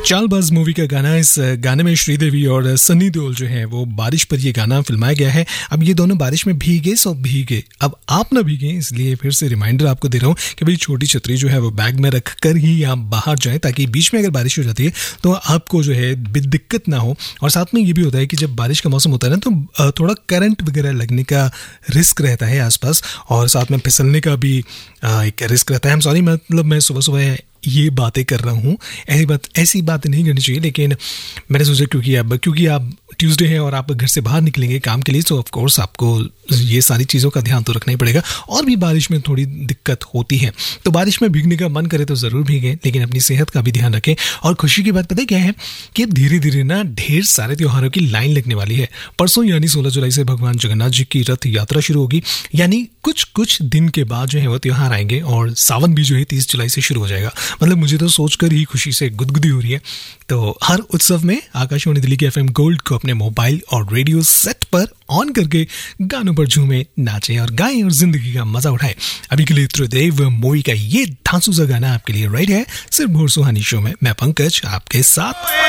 Chaalbaaz movie का गाना। इस गाने में श्रीदेवी और सन्नी देओल जो है वो बारिश पर ये गाना फिल्माया गया है। अब ये दोनों बारिश में भीगे सो भीगे, अब आप ना भीगे, इसलिए फिर से रिमाइंडर आपको दे रहा हूँ कि भाई छोटी छतरी जो है वो बैग में रख कर ही आप बाहर जाएं, ताकि बीच में अगर बारिश हो जाती है तो आपको जो है दिक्कत ना हो। और साथ में ये भी होता है कि जब बारिश का मौसम होता है ना तो थोड़ा करंट वगैरह लगने का रिस्क रहता है आसपास, और साथ में फिसलने का भी एक रिस्क रहता है। हम सॉरी, मतलब मैं सुबह सुबह ये बातें कर रहा हूँ, ऐसी बात नहीं करनी चाहिए, लेकिन मैंने सोचा क्योंकि आप ट्यूसडे है और आप घर से बाहर निकलेंगे काम के लिए, तो ऑफ कोर्स आपको ये सारी चीज़ों का ध्यान तो रखना ही पड़ेगा। और भी बारिश में थोड़ी दिक्कत होती है, तो बारिश में भीगने का मन करे तो ज़रूर भीगें, लेकिन अपनी सेहत का भी ध्यान रखें। और खुशी की बात पता है क्या है कि अब धीरे धीरे ना ढेर सारे त्योहारों की लाइन लगने वाली है। परसों यानी 16 जुलाई से भगवान जगन्नाथ जी की रथ यात्रा शुरू होगी, यानी कुछ दिन के बाद जो है वो त्यौहार आएंगे, और सावन भी जो है 30 जुलाई से शुरू हो जाएगा। मतलब मुझे तो सोचकर ही खुशी से गुदगुदी हो रही है। तो हर उत्सव में आकाशवाणी दिल्ली के एफएम गोल्ड को अपने मोबाइल और रेडियो सेट पर ऑन करके गानों पर झूमे, नाचे और गाएं और जिंदगी का मजा उठाए। अभी के लिए त्रिदेव मूवी का ये धांसू सा गाना आपके लिए राइट है सिर्फ भोर सुहानी शो में। मैं पंकज आपके साथ।